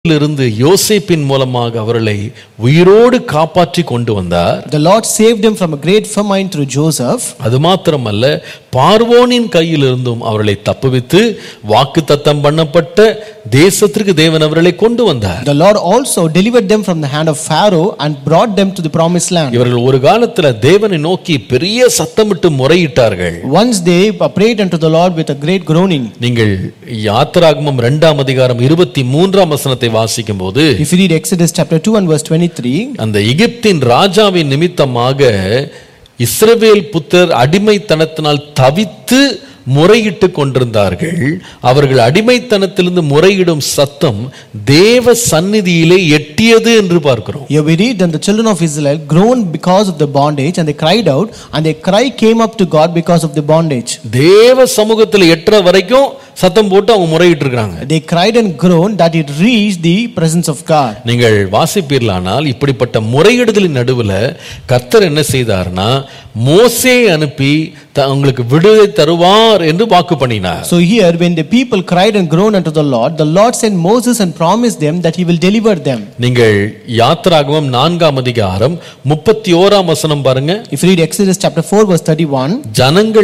இருந்து யோசேப்பின் மூலமாக அவர்களை உயிரோடு காப்பாற்றி கொண்டு வந்தார். The Lord saved them from a great famine through Joseph. அது மாத்திரமல்ல, பார்வோனின் கையிலிருந்தும் அவர்களை தப்புவித்து வாக்குத்தத்தம் பண்ணப்பட்ட தேசத்திற்கு தேவன் அவர்களை கொண்டு வந்தார். The Lord also delivered them from the hand of Pharaoh and brought them to the promised land. இவர்கள் ஒரு காலத்துல தேவனை நோக்கி பெரிய சத்தமிட்டு முறையிட்டார்கள். Once they prayed unto the Lord with a great groaning. நீங்கள் யாத்திராகமம் 2ஆம் அதிகாரம் 23ஆம் வசனத்தை வாசிக்கும் போது, if you read Exodus chapter 2 and verse 23, அந்த எகிப்தின் ராஜாவின் நிமித்தமாக இஸ்ரவேல் புத்தர் அடிமைத்தனத்தினால் தவித்து முறையிட்டு கொண்டிருந்தார்கள். அவர்கள் அடிமைத்தனத்திலிருந்து முறையிடும் சத்தம் தேவ சந்நிதியிலே எட்டியது என்று பார்க்கிறோம். Here we read that the children of Israel groaned because of the bondage, and they cried out, and their cry came up to God because of the bondage. தேவ சமூகத்தில் எட்டுற வரைக்கும் சத்தம் போட்டு அவங்க முறையிட்டு இருக்காங்க. They cried and groaned that it reached the presence of God. நீங்கள் வாசிப்பீர்களானால் இப்படிப்பட்ட முறையிடுதலின் நடுவில் கர்த்தர் என்ன செய்தார்னா, மோசே அனுப்பி உங்களுக்கு விடுதலை தருவார் என்று வாக்கு பண்ணினார். So here when the people cried and groaned unto the Lord sent Moses and promised them that he will deliver them. நீங்கள் யாத்திராகமம் 4ஆம் அதிகாரம் 31ஆம் வசனம் பாருங்க. If you read Exodus chapter 4 verse 31, ஜனங்கள்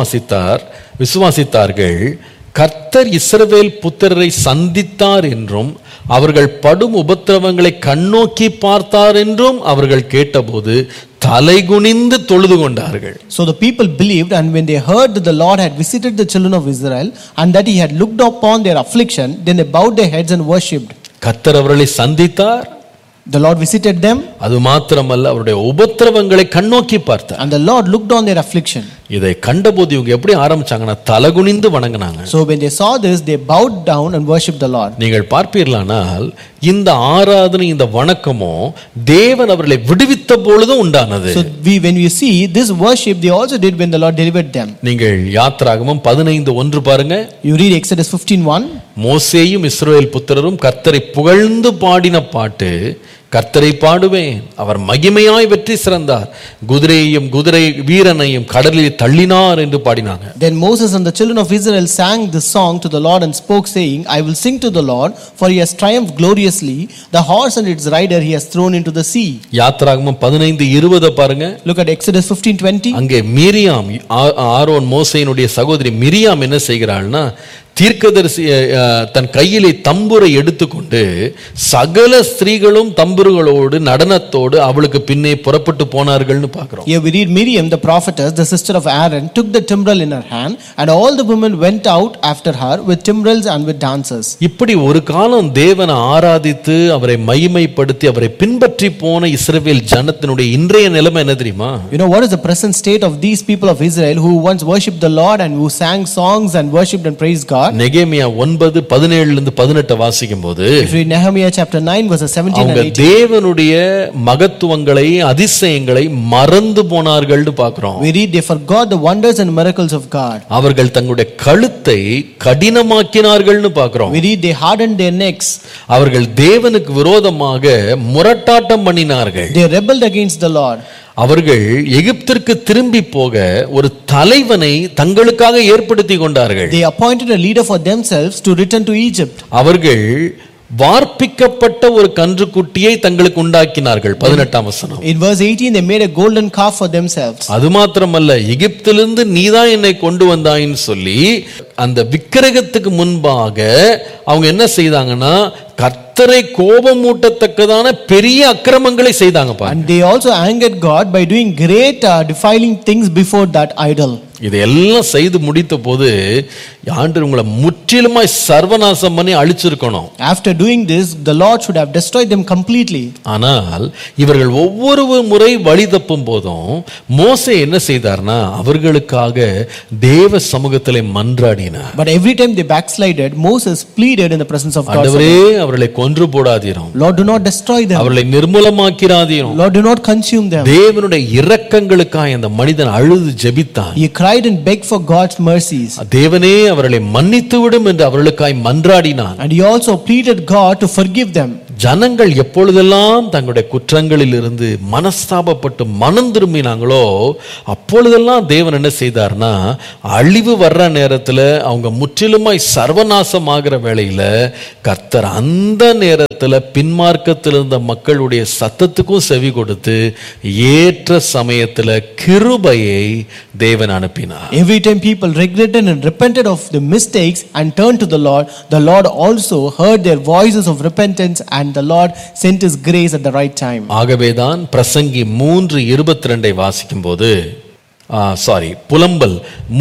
விசுவாசித்தார்கள், கர்த்தர் இஸ்ரவேல் புத்திரரை சந்தித்தார் என்றும் அவர்கள் படும் உபத்திரவங்களை கண்ணோக்கி பார்த்தார் என்றும் அவர்கள் கேட்டபோது தலைகுனிந்து தொழுது கொண்டார்கள். So the people believed, and when they heard that the Lord had visited the children of Israel and that he had looked upon their affliction, then they bowed their heads and worshipped. கர்த்தர் அவர்களை சந்தித்தார், the Lord visited them. அது மாத்திரமல்ல, அவருடைய உபத்திரவங்களை கண்ணோக்கி பார்த்தார். And the Lord looked on their affliction. இதை கண்டபோது இவங்க எப்படி ஆரம்பிச்சாங்கன்னா தலகுனிந்து வணங்கினாங்க. So when they saw this, they bowed down and worshipped the Lord. நீங்கள் பார்ப்பீர்களானால் இந்த ஆராதனை, இந்த வணக்கமோ தேவன் அவர்களை விடுவித்த பொழுதும் உண்டானது. So when we see this worship, they also did when the Lord delivered them. நீங்கள் யாத்திராகமம் 15:1 பாருங்க. You read Exodus 15:1. மோசேயும் இஸ்ரவேல் புத்திரரும் கர்த்தரை புகழ்ந்து பாடின பாட்டு, கர்த்தரை பாடுவேன், அவர் மகிமையாய் வெற்றி சிறந்தார், குதிரை வீரனையும் கடலில் தள்ளினார் என்று பாடினாங்க. Then Moses and the children of Israel sang this song to the Lord and spoke, saying, I will sing to the Lord, for he has triumphed gloriously, the horse and its rider he has thrown into the sea. யாத்திராகமம் 15:20 பாருங்க. Look at Exodus 15:20. அங்கே Miriam, Aaron மோசேயினுடைய சகோதரி Miriam என்ன செய்கிறாள்னா, தீர்க்கதரிசி தன் கையிலே தம்புரை எடுத்துக்கொண்டு சகல ஸ்திரீகளும் தம்புருகளோடு நடனத்தோடு அவளுக்கு பின்னே புறப்பட்டு போனார்கள்னு பார்க்கிறோம். Here we read Miriam the prophetess, the sister of Aaron, took the timbrel in her hand, and all the women went out after her with timbrels and with dances. இப்படி ஒரு காலம் தேவனை ஆராதித்து அவரை மகிமைப்படுத்தி அவரை பின்பற்றி போன இஸ்ரவேல் ஜனத்தினுடைய இன்றைய நிலைமை என்ன தெரியுமா? You know what is the present state of these people of Israel who once worshipped the Lord and who sang songs and worshipped and praised God? நெகேமியா 9:17-18 வாசிக்கும் போது, if you read Nehemiah chapter 9 verses 17 and 18, தேவனுடைய மகத்துவங்களை அதிசயங்களை மறந்து போனார்கள்னு பார்க்கிறோம். we read they forgot the wonders and miracles of God. அவர்கள் தங்களுடைய கழுத்தை கடினமாக்கினார்கள்னு பார்க்கிறோம். we read they hardened their necks. அவர்கள் தேவனுக்கு விரோதமாக முரட்டாட்டம் பண்ணினார்கள். they rebelled against the Lord. அவர்கள் எகிப்திற்கு திரும்பி போக ஒரு தலைவனை தங்களுக்காக ஏற்படுத்தி கொண்டார்கள். they appointed a leader for themselves to return to Egypt. அவர்கள் வார்ப்பிக்கப்பட்ட ஒரு கன்றுக்குட்டியை தங்களுக்கு உண்டாக்கினார்கள். 18ஆம் வசனம். In verse 18 they made a golden calf for themselves. அது மாத்திரமல்ல, எகிப்திலிருந்து நீதான் என்னை கொண்டு வந்தாயின்னு சொல்லி அந்த விக்கிரகத்துக்கு முன்பாக அவங்க என்ன செய்தாங்கன்னா, கர்த்தரை கோபமூட்டத்தக்கதான பெரிய அக்கிரமங்களை செய்தாங்க. And they also angered God by doing great defiling things before that idol. இதெல்லாம் செய்து முடித்த போது ஆண்டவர் உங்களை முற்றிலுமாய் சர்வநாசம் பண்ணி அழிச்சிருக்கணும். After doing this, the Lord should have destroyed them completely. ஆனால் இவர்கள் ஒவ்வொரு முறை வழி தப்பும் போதும் மோசே என்ன செய்தார்னா, அவர்களுக்காக தேவ சமூகத்திலே மன்றாடினார். But every time they backslided, Moses pleaded in the presence of God. ஆண்டவரே, அவர்களை கொன்று போடாதீரும், Lord, do not destroy them. அவர்களை நிர்மூலமாக்கிராதீரும். Lord, do not consume them. தேவனுடைய இரக்கங்களுக்காக அந்த மனிதன் அழுது ஜெபித்தான். He cried and begged for God's mercies. தேவனே அவர்களை மன்னித்து விடும் என்று அவர்களுக்காய் மன்றாடினான். And he also pleaded God to forgive them. ஜனங்கள் எப்பொழுதெல்லாம் தங்களுடைய குற்றங்களில் இருந்து மனஸ்தாபப்பட்டு மனம் திரும்பினாங்களோ அப்பொழுதெல்லாம் தேவன் என்ன செய்தார்னா, அழிவு வர்ற நேரத்தில் அவங்க முற்றிலுமாய் சர்வநாசமாகிற வேளையில கர்த்தர் அந்த நேரத்தில் பின்மார்க்கத்தில் இருந்த மக்களுடைய சத்தத்துக்கும் செவி கொடுத்து ஏற்ற சமயத்தில் கிருபையை தேவன் அனுப்பினார். Every time people regretted and repented of the mistakes and turned to the Lord also heard their voices of repentance, and the Lord sent his grace at the right time. ஆகவேதான் பிரசங்கி 3:22 வாசிக்கும் போது புலம்பல்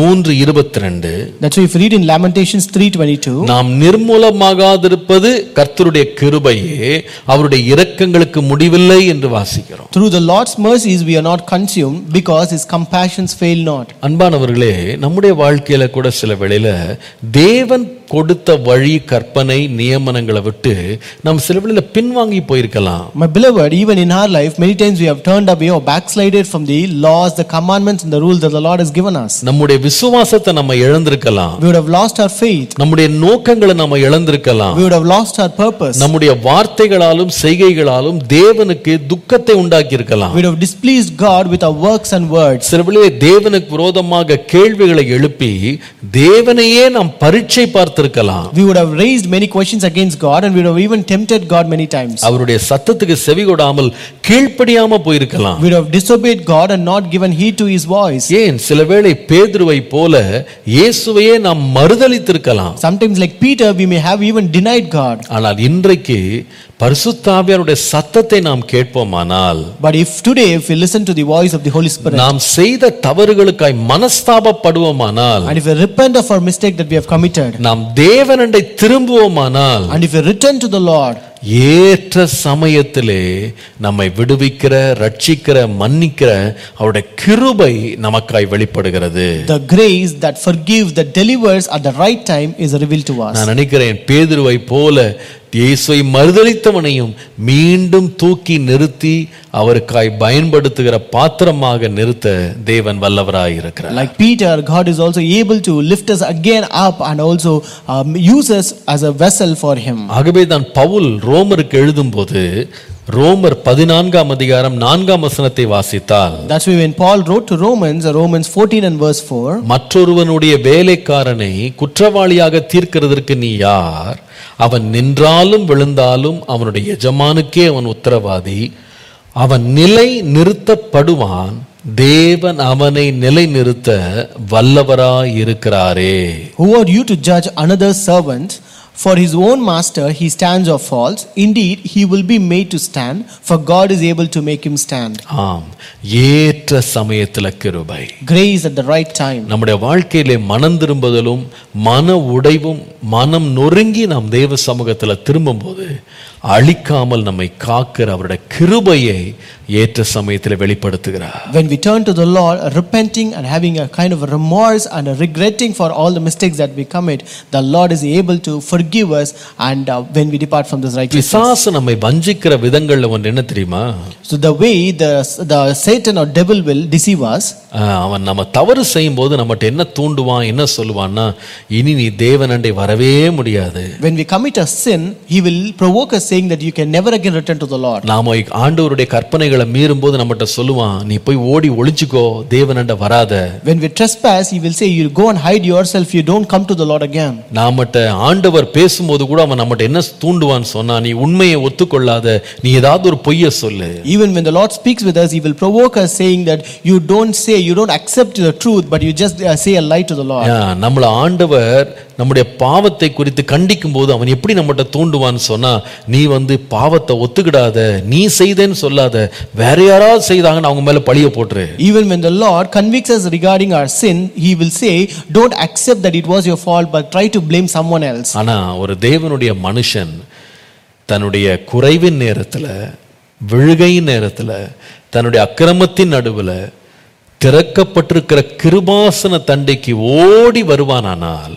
3:22, that's why if you read in Lamentations 3:22, நாம் நிர்மூலமாகாதிருப்பது கர்த்தருடைய கிருபையே, அவருடைய இரக்கங்களுக்கு முடிவில்லை என்று வாசிக்கிறோம். through the Lord's mercies we are not consumed because his compassions fail not. அன்பானவர்களே, நம்முடைய வாழ்க்கையில கூட சில வேளையில தேவன் கொடுத்த வழி கற்பனை நியமனங்களை விட்டு நாம் சில வேளையில பின்வாங்கி போயிருக்கலாம். My beloved, even in our life many times we have turned away or backslided from the laws, the commandments and the rules that the Lord has given us. நம்முடைய விசுவாசத்தை நம்ம இழந்திருக்கலாம். We would have lost our faith. நம்முடைய நோக்கங்களை நம்ம இழந்திருக்கலாம். We would have lost our purpose. நம்முடைய வார்த்தைகளாலும் செய்கைகளாலும் தேவனுக்கு துக்கத்தை உண்டாக்கி இருக்கலாம். We would have displeased God with our works and words. சில வேளையிலே தேவனுக்கு விரோதமாக கேள்விகளை எழுப்பி தேவனையே நாம் பரீட்சை பார்த்திருக்கலாம். We would have raised many questions against God, and we would have even tempted God many times. அவருடைய சத்தத்துக்கு செவிகொடாமல் கீழ்ப்படியாம போயிருக்கலாம். We would have disobeyed God and not given heed to his voice. ஏன் சிலவேளை பேதுருவை போல இயேசுவையே நாம் மறுதலித்திருக்கலாம். Sometimes like Peter we may have even denied God. ஆனால் இன்றைக்கு பரிசுத்த ஆவியானவருடைய சத்தத்தை நாம் கேட்போமானால், but if today if we listen to the voice of the Holy Spirit, நாம் செய்த தவறுகளுக்காய் மனஸ்தாபப்படுவோமானால், and if we repent of our mistake that we have committed, நாம் தேவனண்டை திரும்புவோமானால், and if we return to the Lord, ஏற்ற சமயத்திலே நம்மை விடுவிக்கிற, ரட்சிக்கிற, மன்னிக்கிற அவருடைய கிருபை நமக்காய் வெளிப்படுகிறது. the grace that forgives, that delivers at the right time is revealed to us. நான் நினைக்கிறேன் பேதுருவை போல இயேசுவை மறுதலித்தவனையும் மீண்டும் தூக்கி நிறுத்தி அவருக்காய் பயன்படுத்துகிற பாத்திரமாக நிறுத்த தேவன் வல்லவராய் இருக்கிறார். Like Peter, God is also able to lift us again up and also use us as a vessel for him. ஆகவே தான் பவுல் ரோமருக்கு எழுதும்போது ரோமர் 14ஆம் அதிகாரம் 4ஆம் வசனத்தை வாசித்தால், that's why when Paul wrote to Romans 14 and verse 4, மற்றொருவனுடைய வேலைக்காரனை குற்றவாளியாக தீர்க்கிறதற்கு நீ யார்? அவன் நின்றாலும் விழுந்தாலும் அவனுடைய எஜமானுக்கே அவன் உத்தரவாதி. அவன் நிலை நிறுத்தப்படுவான். தேவன் அவனை நிலை நிறுத்த வல்லவராய் இருக்கிறாரே. who are you to judge another servant? For his own master he stands or falls. Indeed he will be made to stand, for God is able to make him stand. ஆம், ஏற்ற சமயத்துல கிருபை. Grace at the right time. நம்முடைய வாழ்க்கையிலே மனம் திரும்புதலும் மன உடைவும் மனம் நொறுங்கி நாம் தேவ சமூகத்துல திரும்பும்போது அழிக்காமல் நம்மை காக்கிற அவருடைய கிருபையை ஏற்ற சமயத்தில் வெளிப்படுத்துகிறார். When we turn to the Lord, repenting and having a kind of a remorse and a regretting for all the mistakes that we commit, the Lord is able to forgive us. And when we depart from this righteousness, பிசாசு நம்மை வஞ்சிக்கிற விதங்கள்ல ஒன்று என்ன தெரியுமா? so the way the Satan or devil will deceive us, அவன் நம்ம தவறு செய்யும் போது நம்மகிட்ட என்ன தூண்டுவான், என்ன சொல்லுவான்னா, இனி நீ தேவனண்டை வரவே முடியாது. when we commit a sin, he will provoke us saying that you can never again return to the Lord. நாம ஆண்டவருடைய கற்பனைகளை மீறும் போது நம்மகிட்ட சொல்லுவான், நீ போய் ஓடி ஒளிச்சுக்கோ, தேவனண்ட வராத. when we trespass, he will say you go and hide yourself, you don't come to the Lord again. நாமட்ட ஆண்டவர் பேசும்போது கூட அவன் நம்மகிட்ட என்ன தூண்டுவான்னு சொன்னா, நீ உண்மையை ஒத்துக்கொள்ளாத, நீ ஏதாவது ஒரு பொய்யை சொல்லு. even when the Lord speaks with us, he will provoke us saying that you don't accept the truth, but you just say a lie to the Lord. நம்மள ஆண்டவர் நம்முடைய பாவத்தை குறித்து கண்டிக்கும் போது அவன் எப்படி நம்மகிட்ட தூண்டுவான்னு சொன்னா, நீ பாவத்தை ஒத்துக்கிடாத, நீ செய்தேன்னு சொல்லாத, வேற யாராவது செய்தாங்கன்னு அவங்க மேல பழிய போட்டுரு. even when the Lord convicts us regarding our sin, he will say don't accept that it was your fault, but try to blame someone else. ஆனா ஒரு தேவனுடைய மனுஷன் தன்னுடைய குறைவின் நேரத்துல, விழுகையின் நேரத்துல, தன்னுடைய அக்கிரமத்தின் நடுவுல திறக்கப்பட்டிருக்கிற கிருபாசன தண்டைக்கு ஓடி வருவானானால்,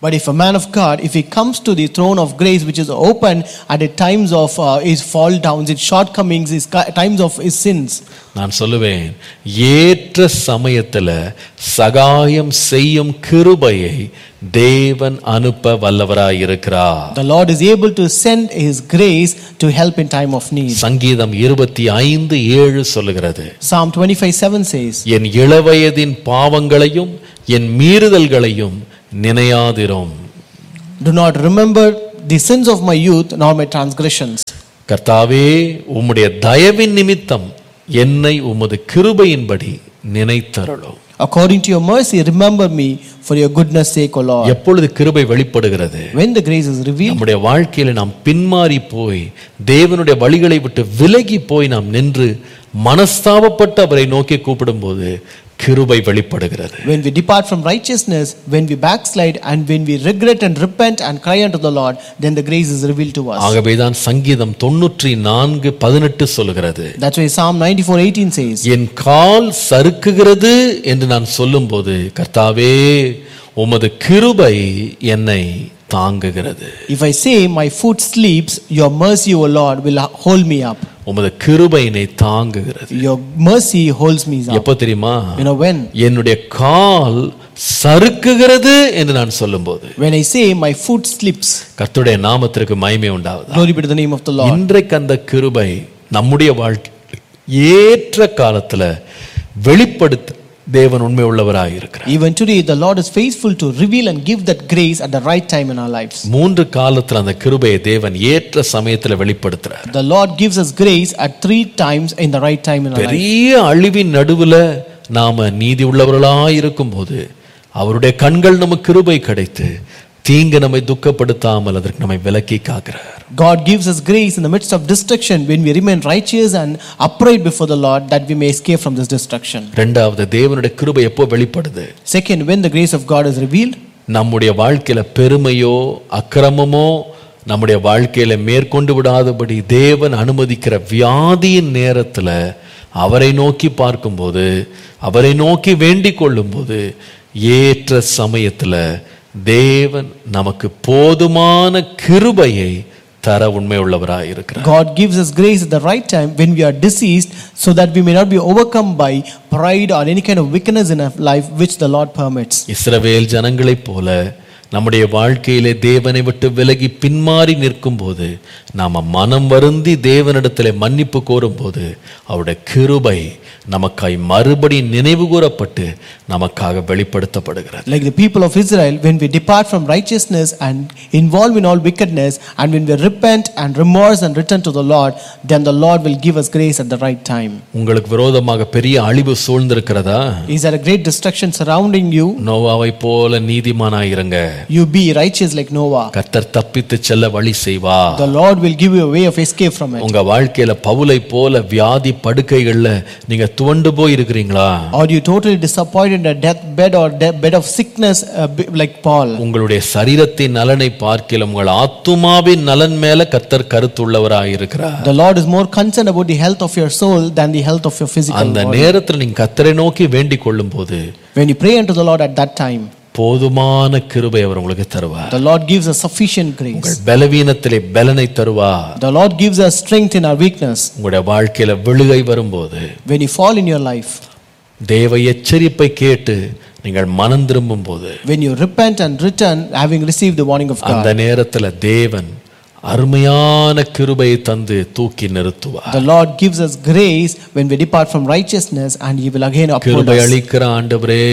But if a man of God, if he comes to the throne of grace, which is open at the times of his fall downs, his shortcomings, his times of his sins, நான் சொல்லுவேன், ஏற்ற சமயத்துல சகாயம் செய்யும் கிருபையை தேவன் அனுப்ப வல்லவராய் இருக்கிறார். the Lord is able to send his grace to help in time of need. சங்கீதம் 25:7 சொல்லுகிறது, Psalm 25:7 says, என் இளவயதின் பாவங்களையும் என் மீறுதல்களையும் நினையாதிரும். do not remember the sins of my youth nor my transgressions. கர்த்தாவே, உம்முடைய தயவின் நிமித்தம் என்னை உமது கிருபையின்படி நினைத்தருளும். According to your mercy, remember me for your goodness sake, O Lord. எப்பொழுது கிருபை வெளிப்படுகிறது? When the grace is revealed, நம்முடைய வாழ்க்கையில நாம் பின்மாறி போய் தேவனுடைய வழிகளை விட்டு விலகி போய் நாம் நின்று மனஸ்தாபப்பட்டு அவரை நோக்கி கூப்பிடும்போது கிருபை வெளிப்படுகிறது. when we depart from righteousness, when we backslide, and when we regret and repent and cry unto the Lord, then the grace is revealed to us. ஆகவேதான் சங்கீதம் 94:18 சொல்கிறது, That's why Psalm 94:18 says, என் கால் சறுக்குகிறது என்று நான் சொல்லும்போது கர்த்தாவே உமது கிருபை என்னை தாங்குகிறது. if I say my foot sleeps, your mercy, O Lord, will hold me up. உமது கிருபை என்னை தாங்குகிறது. Your mercy holds me up. எப்போ தெரியுமா? You know when? என்னுடைய கால் சறுக்குகிறது என்று நான் சொல்லும்போது, when I say my foot slips. கர்த்தருடைய நாமத்திற்கு மகிமை உண்டாவதாக. Glory be to the name of the Lord. இன்றைக்கு அந்த கிருபை நம்முடைய வாழ்க்கை ஏற்ற காலத்துல வெளிப்படுத்த தேவன் உண்மை உள்ளவராய் இருக்கிறார். Even today the Lord is faithful to reveal and give that grace at the right time in our lives. 3 காலத்துல அந்த கிருபையை தேவன் ஏற்ற சமயத்துல வெளிப்படுத்துறார். The Lord gives us grace at 3 times in the right time in our life. பெரிய அழிவின் நடுவுல நாம நீதி உள்ளவர்களாய் இருக்கும்போது அவருடைய கண்கள் நமக்கு கிருபை கிடைத்து தீங்கு நம்மை துக்கப்படுத்தாமல் அதற்கு நம்மை விலக்கி காக்கிறார். God gives us grace in the midst of destruction when we remain righteous and upright before the Lord, that we may escape from this destruction. இரண்டாவது, தேவனுடைய கிருபை எப்போ வெளிப்படுது? Second, when the grace of God is revealed, நம்முடைய வாழ்க்கையில பெருமையோ அக்கிரமமோ நம்முடைய வாழ்க்கையில மேற்கொண்டு விடாதபடி தேவன் அனுமதிக்கிற வியாதியின் நேரத்துல அவரை நோக்கி பார்க்கும்போது, அவரை நோக்கி வேண்டிக் கொள்ளும்போது ஏற்ற சமயத்துல தேவன் நமக்கு போதுமான கிருபையை தர உண்மை உள்ளவராய் இருக்கிறார். God gives us grace at the right time when we are diseased, so that we may not be overcome by pride or any kind of wickedness in our life which the Lord permits. இஸ்ரவேல் ஜனங்களைப் போல நம்முடைய வாழ்க்கையிலே தேவனை விட்டு விலகி பின்மாறி நிற்கும் போது நாம மனம் வருந்தி தேவனிடத்திலே மன்னிப்பு கோரும்போது அவருடைய கிருபை நமக்காய் மறுபடி நினைவு கூறப்பட்டு நமக்காக வெளிப்படுத்தப்படுகிறது. Like the people of Israel, when we depart from righteousness and involve in all wickedness, and when we repent and remorse and return to the Lord, then the Lord will give us grace at the right time. உங்களுக்கு விரோதமாக பெரிய அழிவு சூழ்ந்திருக்கிறதா? Is there a great destruction surrounding you? நோவாவை போல நீதிமானாயிருங்க. You be righteous like Noah. கர்த்தர் தப்பித்து செல்ல வழி செய்வார். The Lord will give you a way of escape from it. உங்க வாழ்க்கையில பவுலை போல வியாதி படுக்கைகள்ல நீங்க துவண்டு போய் இருக்கிறீங்களா? Or you totally disappointed in a deathbed or bed of sickness like Paul? உங்களுடைய சரீரத்தின் நலனை பார்க்கிலும் உங்கள் ஆத்துமாவின் நலன் மேல கர்த்தர் கருத்துள்ளவராய் இருக்கிறார். The Lord is more concerned about the health of your soul than the health of your physical body. அந்த நேரத்துல நீங்க கர்த்தரை நோக்கி வேண்டிக் கொள்ளும்போது, when you pray unto the Lord at that time, போதுமான கிருபை அவர் உங்களுக்கு தருவார். the Lord gives us sufficient grace. உங்கள் பலவீனத்திலே பலனை தருவார். The Lord gives us strength in our weakness. உங்களுடைய வாழ்க்கையில விழுகை வரும்போது, when you fall in your life, தேவ எச்சரிப்பை கேட்டு நீங்கள் மனம் திரும்பும் போது, when you repent and return having received the warning of God, அந்த நேரத்துல தேவன் அருமையான கிருபையை தந்து தூக்கி நிறுத்துவார். the Lord gives us grace when we depart from righteousness, and he will again uphold கிருபை us. அளிக்கிற ஆண்டவரே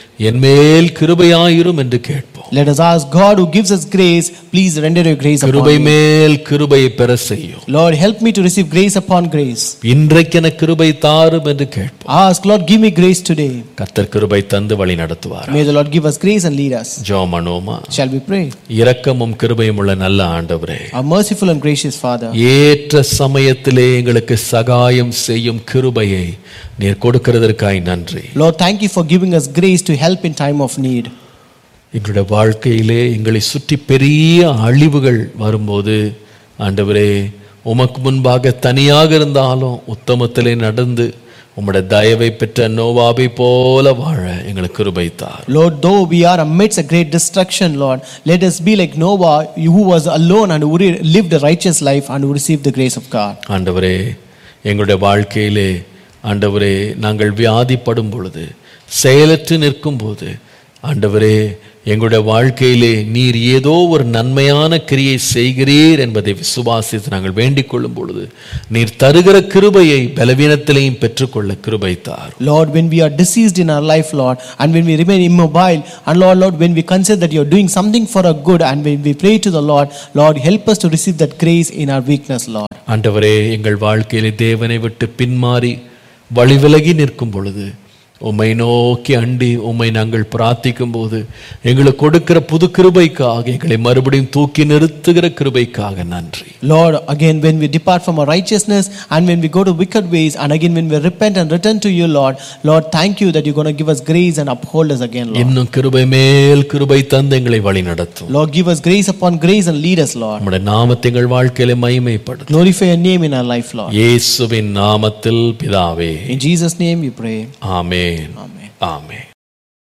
என்மேல் கிருபையாயிரும் என்று கேட்போம். Let us ask God who gives us grace, please render your grace upon கிருபை me. மேல் கிருபையை பெற செய்யும். Lord, help me to receive grace upon grace. இன்றைக்கென கிருபை தாரும் என்று கேட்போம். Ask, Lord, give me grace today. கர்த்தர் கிருபை தந்து வழி நடத்துவார். May the Lord give us grace and lead us. ஜெபம் பண்ணுவோமா? Shall we pray? இரக்கமும் கிருபையும் உள்ள நல்ல ஆண்டவரே, Our merciful and gracious Father, ஏற்ற சமயத்திலே எங்களுக்கு சகாயம் செய்யும் கிருபையை நீர் கொடுக்கிறதற்காய் நன்றி. Lord, thank you for giving us grace to help in time of need. எங்களுடைய வாழ்க்கையிலே எங்களை சுற்றி பெரிய அழிவுகள் வரும்போது ஆண்டவரே, உமக்கு முன்பாக தனியாக இருந்தாலும் உத்தமத்திலே நடந்து உம்முடைய தயவை பெற்ற நோவாவை போல வாழ எங்களுக்கு கிருபை தார். Lord, though we are amidst a great destruction, Lord, let us be like Noah, who was alone and who lived a righteous life and who received the grace of God. ஆண்டவரே, எங்களுடைய வாழ்க்கையிலே ஆண்டவரே, நாங்கள் வியாதிப்படும் பொழுது, செயலற்று நிற்கும் போது, ஆண்டவரே, எங்களுடைய வாழ்க்கையிலே நீர் ஏதோ ஒரு நன்மையான கிரியை செய்கிறீர் என்பதை விசுவாசித்து நாங்கள் வேண்டிக் கொள்ளும் பொழுது, நீர் தருகிற கிருபையை பலவீனத்திலையும் பெற்றுக்கொள்ள கிருபை தார். Lord, when we are diseased in our life, Lord, and when we remain immobile, and Lord, when we consider that you are doing something for our good, and when we pray to the Lord, Lord, help us to receive that grace in our weakness, Lord. ஆண்டவரே, எங்கள் வாழ்க்கையிலே தேவனை விட்டு பின்மாறி வழிவிலகி நிற்கும் பொழுது, உம்மை நோக்கி அண்டி உம்மை நாங்கள் பிரார்த்திக்கும் போது, எங்களுக்கு கொடுக்கிற புது கிருபைக்காக, எங்களை மறுபடியும் தூக்கி நிறுத்துகிற கிருபைக்காக நன்றி. Lord, again when we depart from our righteousness and when we go to wicked ways, and again when we repent and return to you, Lord, thank you that you're going to give us grace and uphold us again, Lord. இன்னும் கிருபை மேல் கிருபை தந்து எங்களை வழி நடத்தும். Lord, give us grace upon grace and lead us, Lord. உம்முடைய நாமத்தை எங்கள் வாழ்க்கையிலே மகிமைப்படுத்தும். Glorify your name in our life, Lord. இயேசுவின் நாமத்தில் பிதாவே. In Jesus' name we pray. Amen. Amen. Amen.